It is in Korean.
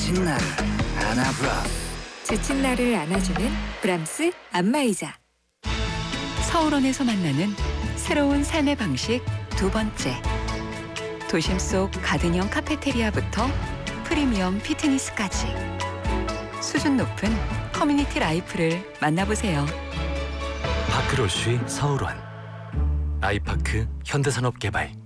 지친 나를 안아브라. 지친 나를 안아주는 브람스 안마의자. 서울원에서 만나는 새로운 삶의 방식 두 번째. 도심 속 가든형 카페테리아부터 프리미엄 피트니스까지 수준 높은 커뮤니티 라이프를 만나보세요. 파크로쉬 서울원. 아이파크 현대산업개발.